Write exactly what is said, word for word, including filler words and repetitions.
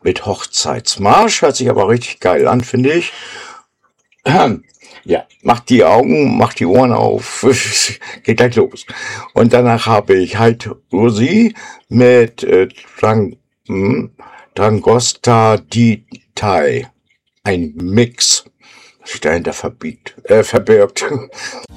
mit Hochzeitsmarsch. Hört sich aber richtig geil an, finde ich. Ja, macht die Augen, macht die Ohren auf, geht gleich los. Und danach habe ich halt Rosi mit äh, Drang, hm, Drangosta di Thai. Ein Mix, was sich dahinter verbiegt, äh, verbirgt.